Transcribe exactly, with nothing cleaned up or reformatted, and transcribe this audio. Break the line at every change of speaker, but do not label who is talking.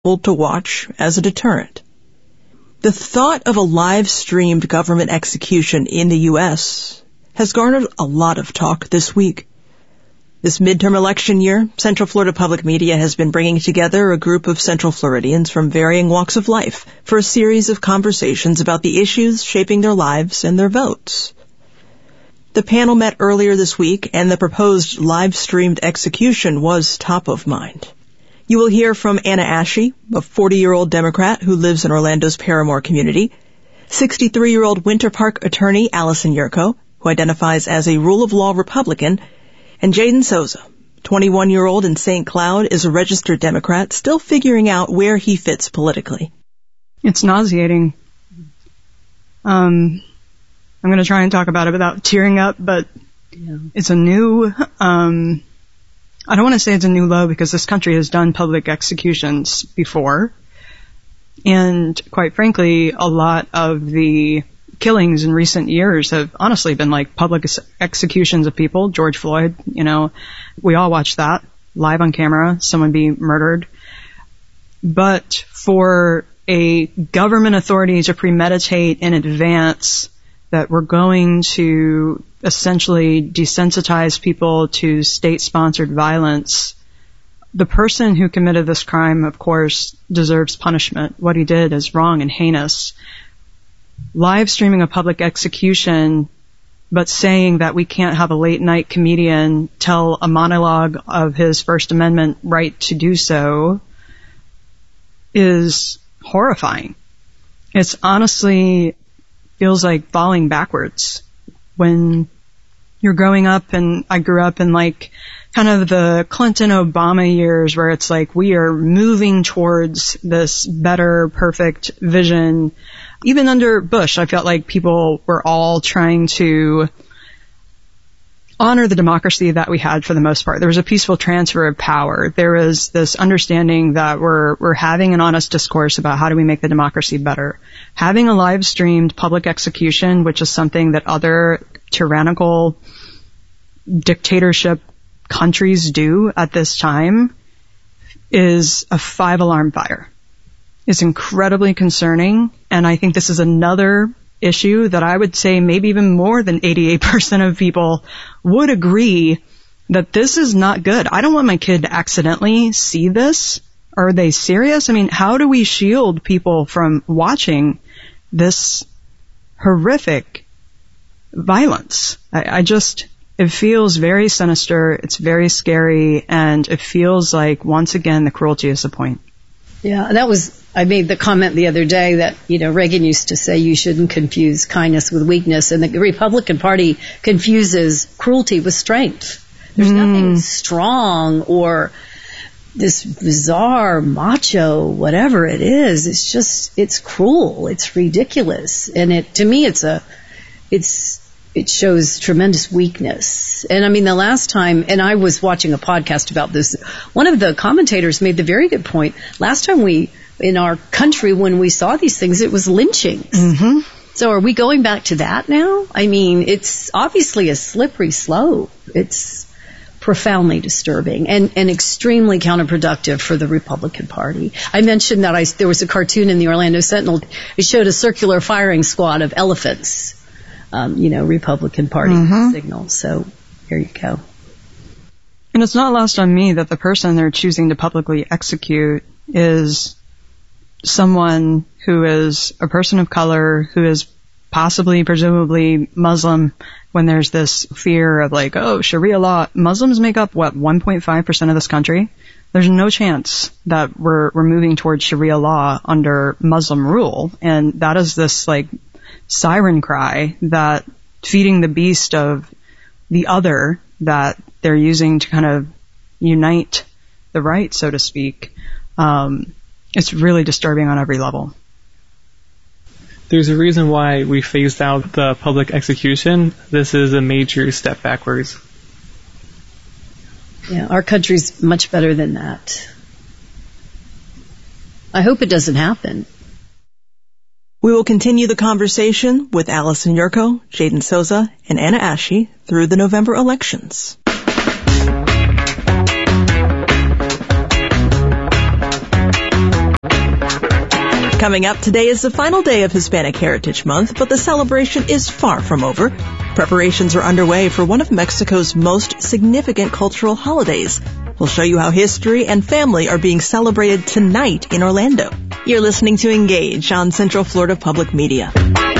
to watch as a deterrent. The thought of a live-streamed government execution in the U S has garnered a lot of talk this week. This midterm election year, Central Florida Public Media has been bringing together a group of Central Floridians from varying walks of life for a series of conversations about the issues shaping their lives and their votes. The panel met earlier this week, and the proposed live-streamed execution was top of mind. You will hear from Anna Ashey, a forty-year-old Democrat who lives in Orlando's Paramore community, sixty-three-year-old Winter Park attorney Allison Yurko, who identifies as a rule-of-law Republican, and Jaden Souza, twenty-one-year-old in Saint Cloud, is a registered Democrat still figuring out where he fits politically.
It's nauseating. Um, I'm going to try and talk about it without tearing up, but yeah. It's a new, um, I don't want to say it's a new low because this country has done public executions before. And quite frankly, a lot of the killings in recent years have honestly been like public executions of people. George Floyd, you know, we all watched that live on camera, someone be murdered. But for a government authority to premeditate in advance that we're going to essentially desensitize people to state-sponsored violence, the person who committed this crime, of course, deserves punishment. What he did is wrong and heinous. Live streaming a public execution, but saying that we can't have a late night comedian tell a monologue of his First Amendment right to do so is horrifying. It's honestly feels like falling backwards when you're growing up, and I grew up in like kind of the Clinton Obama years where it's like we are moving towards this better, perfect vision. Even under Bush, I felt like people were all trying to honor the democracy that we had for the most part. There was a peaceful transfer of power. There was this understanding that we're, we're having an honest discourse about how do we make the democracy better. Having a live streamed public execution, which is something that other tyrannical dictatorship countries do at this time, is a five alarm fire. Is incredibly concerning, and I think this is another issue that I would say maybe even more than eighty-eight percent of people would agree that this is not good. I don't want my kid to accidentally see this. Are they serious? I mean, how do we shield people from watching this horrific violence? I, I just, it feels very sinister, it's very scary, and it feels like, once again, the cruelty is the point.
Yeah, that was, I made the comment the other day that, you know, Reagan used to say you shouldn't confuse kindness with weakness, and the Republican Party confuses cruelty with strength. There's mm. nothing strong or this bizarre, macho, whatever it is. It's just, it's cruel. It's ridiculous. And it, to me, it's a, it's, it shows tremendous weakness. And I mean, the last time, and I was watching a podcast about this, one of the commentators made the very good point. Last time we, in our country, when we saw these things, it was lynchings.
Mm-hmm.
So are we going back to that now? I mean, it's obviously a slippery slope. It's profoundly disturbing and, and extremely counterproductive for the Republican Party. I mentioned that I, there was a cartoon in the Orlando Sentinel. It showed a circular firing squad of elephants. Um, you know, Republican Party mm-hmm. signal. So here you go.
And it's not lost on me that the person they're choosing to publicly execute is someone who is a person of color, who is possibly, presumably Muslim, when there's this fear of like, oh, Sharia law. Muslims make up, what, one point five percent of this country? There's no chance that we're, we're moving towards Sharia law under Muslim rule. And that is this, like, siren cry that feeding the beast of the other that they're using to kind of unite the right, so to speak. Um, it's really disturbing on every level.
There's a reason why we phased out the public execution. This is a major step backwards.
Yeah, our country's much better than that. I hope it doesn't happen.
We will continue the conversation with Allison Yurko, Jaden Souza, and Anna Ashey through the November elections. Coming up, today is the final day of Hispanic Heritage Month, but the celebration is far from over. Preparations are underway for one of Mexico's most significant cultural holidays. We'll show you how history and family are being celebrated tonight in Orlando. You're listening to Engage on Central Florida Public Media.